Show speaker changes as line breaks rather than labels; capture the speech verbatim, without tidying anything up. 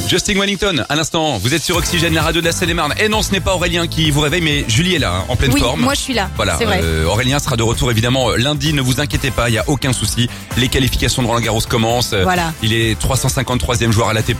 Justin Wellington, à l'instant, vous êtes sur Oxygène, la radio de la Seine-et-Marne. Et non, ce n'est pas Aurélien qui vous réveille, mais Julie est là, hein, en pleine
oui,
forme.
moi je suis là,
Voilà,
c'est vrai.
euh, Aurélien sera de retour évidemment lundi, ne vous inquiétez pas, il n'y a aucun souci. Les qualifications de Roland Garros commencent.
Voilà.
Il est trois cent cinquante-troisième joueur à l'A T P.